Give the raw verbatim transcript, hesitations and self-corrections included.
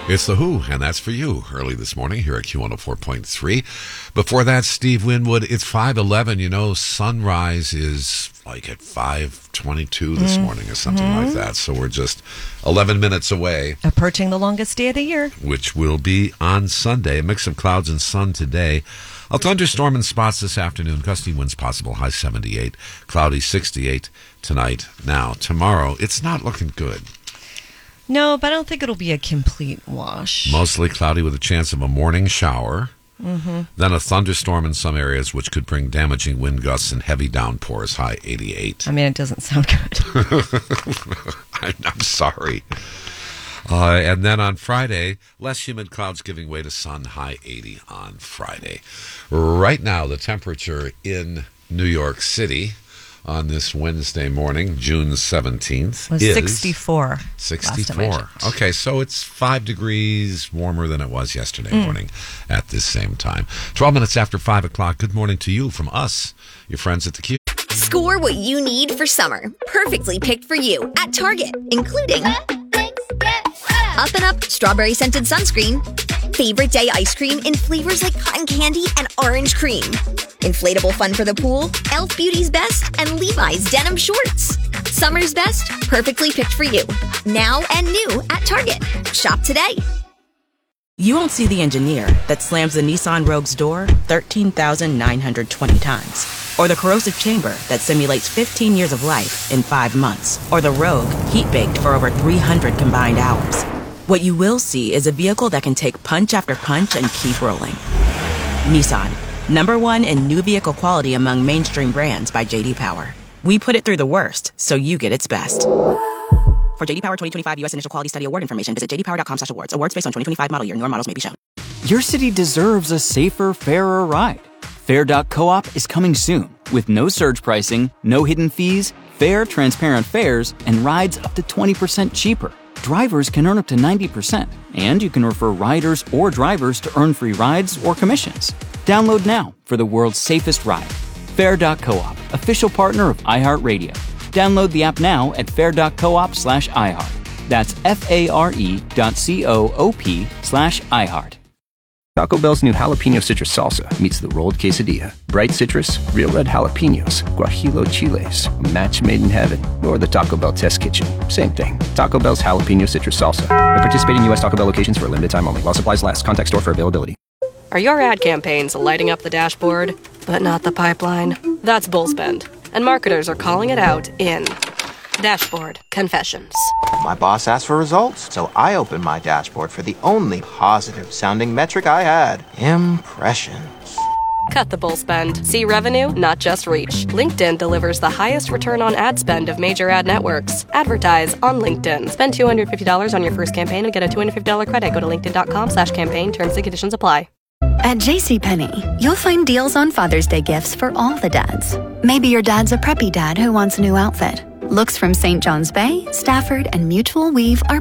It's The Who, and that's for you early this morning here at Q one oh four point three. Before that, Steve Winwood. It's five eleven. You know, sunrise is like at five twenty-two this mm. morning or something mm-hmm. like that. So we're just eleven minutes away. Approaching the longest day of the year. Which will be on Sunday. A mix of clouds and sun today. A thunderstorm in spots this afternoon. Gusty winds possible. High seventy-eight. Cloudy sixty-eight tonight. Now, tomorrow, it's not looking good. No, but I don't think it'll be a complete wash. Mostly cloudy with a chance of a morning shower. Mm-hmm. Then a thunderstorm in some areas, which could bring damaging wind gusts and heavy downpours, high eighty-eight. I mean, it doesn't sound good. I'm, I'm sorry. Uh, and then on Friday, less humid clouds giving way to sun, high eighty on Friday. Right now, the temperature in New York City on this Wednesday morning, June seventeenth, was is sixty-four. sixty-four. Okay, so it's five degrees warmer than it was yesterday mm. morning at this same time. twelve minutes after five o'clock. Good morning to you from us, your friends at the Q. Score what you need for summer. Perfectly picked for you at Target, including Up and Up Strawberry Scented Sunscreen, Favorite Day Ice Cream in flavors like cotton candy and orange cream, Inflatable Fun for the Pool, e l f Beauty's Best, and Levi's Denim Shorts. Summer's best, perfectly picked for you. Now and new at Target. Shop today. You won't see the engineer that slams the Nissan Rogue's door thirteen thousand nine hundred twenty times. Or the corrosive chamber that simulates fifteen years of life in five months. Or the Rogue heat-baked for over three hundred combined hours. What you will see is a vehicle that can take punch after punch and keep rolling. Nissan. Number one in new vehicle quality among mainstream brands by J D Power. We put it through the worst, so you get its best. For J D Power twenty twenty-five U S Initial Quality Study Award information, visit j d power dot com slash awards. Awards based on twenty twenty-five model year. Newer models may be shown. Your city deserves a safer, fairer ride. Fair dot coop is coming soon with no surge pricing, no hidden fees, fair, transparent fares, and rides up to twenty percent cheaper. Drivers can earn up to ninety percent, and you can refer riders or drivers to earn free rides or commissions. Download now for the world's safest ride. Fair dot coop, official partner of iHeartRadio. Download the app now at fair dot coop slash iHeart. That's F-A-R-E dot C-O-O-P slash iHeart. Taco Bell's new jalapeno citrus salsa meets the rolled quesadilla. Bright citrus, real red jalapenos, guajillo chiles, a match made in heaven, or the Taco Bell test kitchen. Same thing. Taco Bell's jalapeno citrus salsa. At participating U S Taco Bell locations for a limited time only. While supplies last. Contact store for availability. Are your ad campaigns lighting up the dashboard, but not the pipeline? That's Bullspend, and marketers are calling it out in Dashboard Confessions. My boss asked for results, so I opened my dashboard for the only positive-sounding metric I had, impressions. Cut the bull spend. See revenue, not just reach. LinkedIn delivers the highest return on ad spend of major ad networks. Advertise on LinkedIn. Spend two hundred fifty dollars on your first campaign and get a two hundred fifty dollars credit. Go to linkedin.com slash campaign. Terms and conditions apply. At JCPenney, you'll find deals on Father's Day gifts for all the dads. Maybe your dad's a preppy dad who wants a new outfit. Looks from Saint John's Bay, Stafford, and Mutual Weave are